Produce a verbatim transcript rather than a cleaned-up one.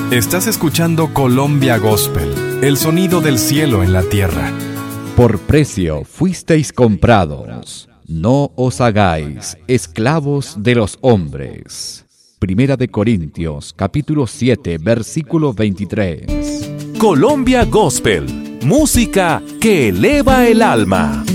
Estás escuchando Colombia Gospel, el sonido del cielo en la tierra. Por precio fuisteis comprados, no os hagáis esclavos de los hombres. Primera de Corintios, capítulo siete, versículo veintitrés. Colombia Gospel, música que eleva el alma.